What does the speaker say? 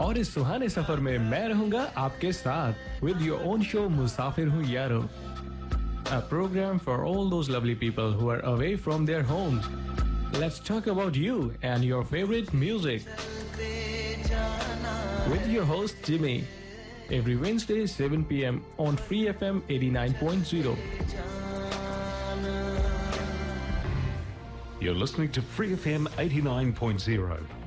और इस सुहाने सफर में मैं रहूंगा आपके साथ with your own show मुसाफिर हूँ यारो, a program for all those lovely people who are away from their homes. Let's talk about you and your favorite music with your host Jimmy every Wednesday 7 p.m. on Free FM 89.0. You're listening to Free FM 89.0.